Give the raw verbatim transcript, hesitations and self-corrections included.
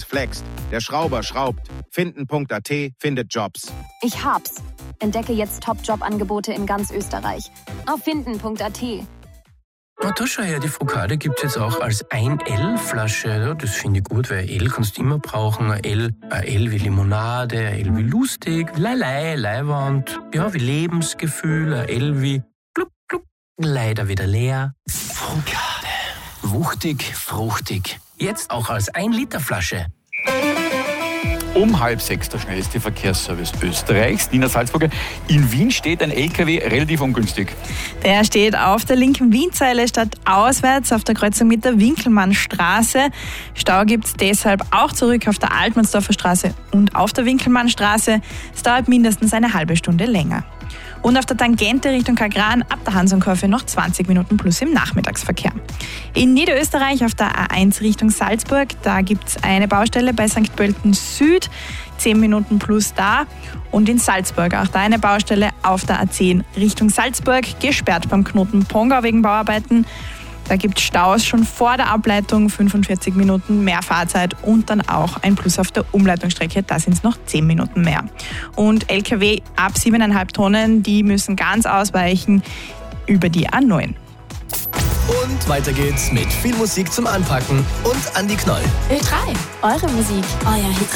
flext. Der Schrauber schraubt. Finden Punkt A T findet Jobs. Ich hab's. Entdecke jetzt Top-Job-Angebote in ganz Österreich. Auf finden Punkt A T. Oh, da schau her, die Frukade gibt es jetzt auch als ein L-Flasche. Ja, das finde ich gut, weil L kannst du immer brauchen. Ein L, ein L wie Limonade, ein L wie lustig, Leilei, Leiwand, ja, wie Lebensgefühl, ein L wie gluck, gluck, leider wieder leer. Frukade. Wuchtig, fruchtig. Jetzt auch als ein Liter Flasche. Um halb sechs der schnellste Verkehrsservice Österreichs. Nina Salzburger, in Wien steht ein L K W relativ ungünstig. Der steht auf der linken Wienzeile stadtauswärts auf der Kreuzung mit der Winkelmannstraße. Stau gibt es deshalb auch zurück auf der Altmannsdorfer Straße und auf der Winkelmannstraße. Es dauert mindestens eine halbe Stunde länger. Und auf der Tangente Richtung Kagran ab der Hansonkurve noch zwanzig Minuten plus im Nachmittagsverkehr. In Niederösterreich auf der A eins Richtung Salzburg, da gibt es eine Baustelle bei Sankt Pölten Süd, zehn Minuten plus da. Und in Salzburg auch da eine Baustelle auf der A zehn Richtung Salzburg, gesperrt beim Knoten Pongau wegen Bauarbeiten. Da gibt es Staus schon vor der Ableitung, fünfundvierzig Minuten mehr Fahrzeit und dann auch ein Plus auf der Umleitungsstrecke, da sind es noch zehn Minuten mehr. Und L K W ab sieben Komma fünf Tonnen, die müssen ganz ausweichen über die A neun. Und weiter geht's mit viel Musik zum Anpacken und Andi Knoll. Ö drei, eure Musik, euer Hit